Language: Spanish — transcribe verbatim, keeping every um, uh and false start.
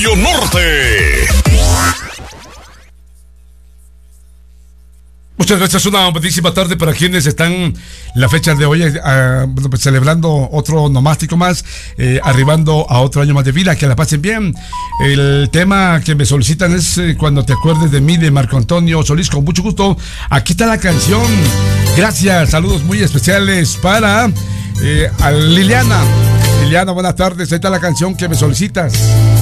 Radio Norte. Muchas gracias, una buenísima tarde para quienes están la fecha de hoy uh, pues, celebrando otro nomástico más, eh, arribando a otro año más de vida, que la pasen bien. El tema que me solicitan es eh, Cuando te acuerdes de mí, de Marco Antonio Solís, con mucho gusto. Aquí está la canción. Gracias, saludos muy especiales para eh, a Liliana. Liliana, buenas tardes, ahí está la canción que me solicitas.